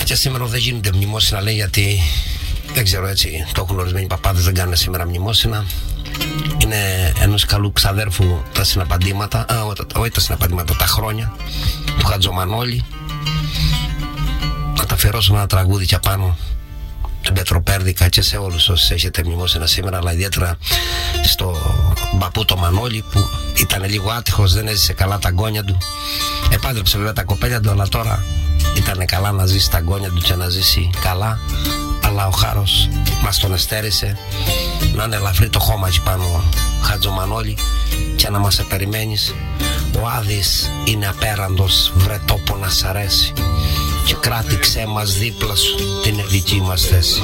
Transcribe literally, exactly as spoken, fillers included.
Και σήμερα δεν γίνονται μνημόσυνα, λέει, γιατί δεν ξέρω, έτσι το έχουν ορισμένοι παπάδες, δεν κάνουν σήμερα μνημόσυνα. Είναι ενός καλού ξαδέρφου τα συναπαντήματα, α, όχι τα συναπαντήματα, τα χρόνια του Χατζομανόλη. Να τα αφιερώσουμε ένα τραγούδι και απάνω του Πετροπέρδικα και σε όλους όσοι έχετε μνημόσυνα σήμερα, αλλά ιδιαίτερα στο μπαππού το Μανόλη που ήταν λίγο άτυχος, δεν έζησε καλά τα γκόνια του. Επάντρεψε βέβαια τα κοπέλια του, αλλά τώρα ήταν καλά να ζήσει τα γκόνια του και να ζήσει καλά. Αλλά ο χάρος μας τον εστέρισε. Να είναι ελαφρύ το χώμα εκεί πάνω, Χατζομανόλη, και να μας περιμένεις. Ο Άδης είναι απέραντος, βρε τόπο να σ' αρέσει, και κράτηξέ μας δίπλα σου, την δική μας θέση.